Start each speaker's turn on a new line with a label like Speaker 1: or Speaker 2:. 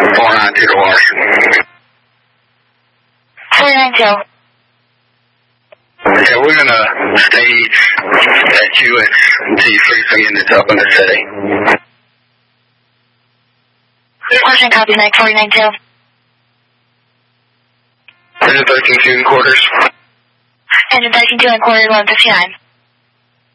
Speaker 1: 492 to Washington.
Speaker 2: 492.
Speaker 1: Yeah, we're going to stage at UX until you briefly ended up in the city.
Speaker 2: Washington, copy, Mike 492.
Speaker 1: 113 2 and quarters.
Speaker 2: 113 2 and quarters, 159.